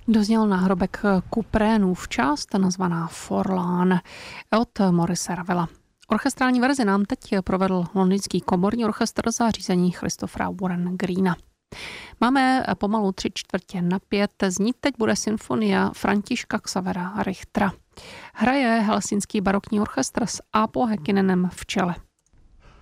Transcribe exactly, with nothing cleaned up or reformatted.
Dozněl náhrobek Kuprénův část, nazvaná Forlán od Maurice Ravela. Orchestrální verzi nám teď provedl londýnský komorní orchestr za řízení Christophera Warren Greena. Máme pomalu tři čtvrtě na pět, znít teď bude symfonia Františka Xavera Richtera. Hraje helsinský barokní orchestr s Aapo Häkkinenem v čele.